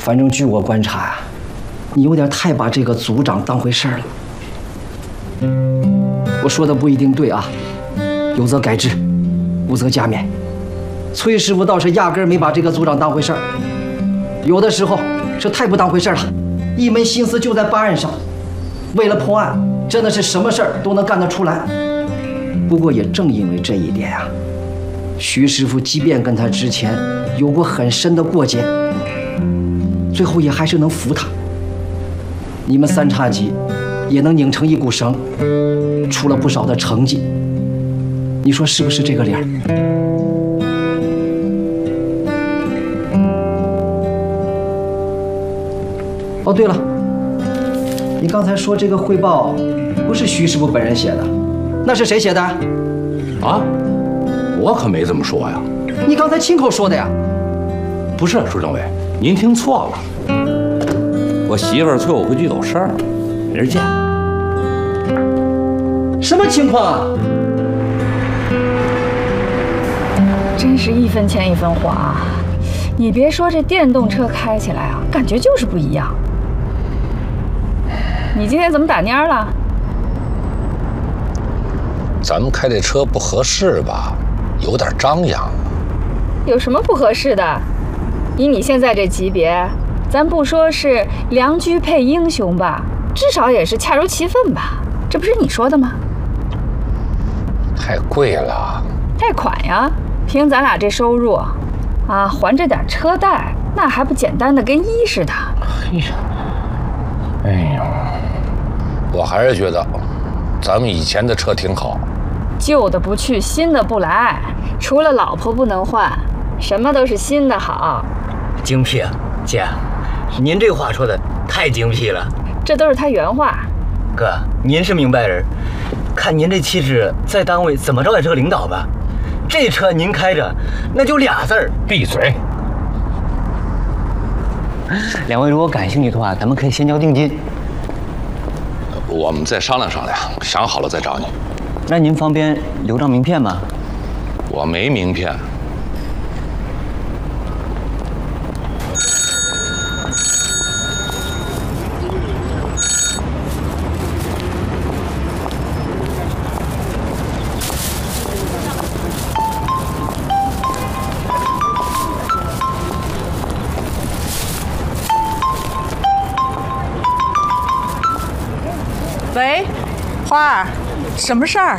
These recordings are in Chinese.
反正据我观察呀，你有点太把这个组长当回事儿了。我说的不一定对啊，有则改之，无则加勉。崔师傅倒是压根儿没把这个组长当回事儿，有的时候是太不当回事儿了，一门心思就在办案上，为了破案，真的是什么事儿都能干得出来。不过也正因为这一点啊，徐师傅即便跟他之前有过很深的过节，最后也还是能服他。你们三叉戟也能拧成一股绳，出了不少的成绩。你说是不是这个理儿？哦，对了，你刚才说这个汇报不是徐师傅本人写的，那是谁写的？ 啊，我可没这么说呀。 你刚才亲口说的呀。 不是，舒政委，您听错了。我媳妇儿催我回去有事儿，明儿见。 什么情况啊？ 真是一分钱一分货啊！你别说，这电动车开起来啊，感觉就是不一样。你今天怎么打蔫了？ 咱们开这车不合适吧？有点张扬。 有什么不合适的？以你现在这级别，咱不说是良驹配英雄吧，至少也是恰如其分吧？这不是你说的吗？ 太贵了。 贷款呀，凭咱俩这收入，啊，还这点车贷，那还不简单的跟一似的。 哎呀，我还是觉得咱们以前的车挺好。 旧的不去，新的不来，除了老婆不能换，什么都是新的好。 精辟啊，姐，您这话说的太精辟了。 这都是他原话。 哥，您是明白人，看您这气质，在单位怎么着也是个领导吧？这车您开着，那就俩字儿： 闭嘴。 两位如果感兴趣的话，咱们可以先交定金。 我们再商量商量，想好了再找你。 那您方便留张名片吗？ 我没名片。 喂，花儿，什么事儿？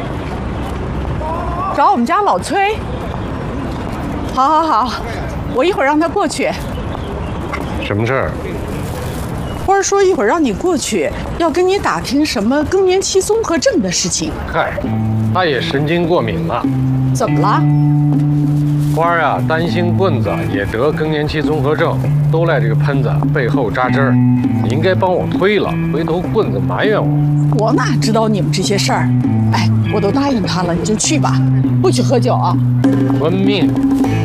找我们家老崔。好，好，好，我一会儿让他过去。 什么事儿？ 花儿说一会儿让你过去，要跟你打听什么更年期综合症的事情。 嗨，他也神经过敏了。 怎么了？ 花儿啊，担心棍子也得更年期综合症，都赖这个喷子背后扎针儿。你应该帮我推了，回头棍子埋怨我。 我哪知道你们这些事儿？哎，我都答应他了，你就去吧，不许喝酒啊。 遵命。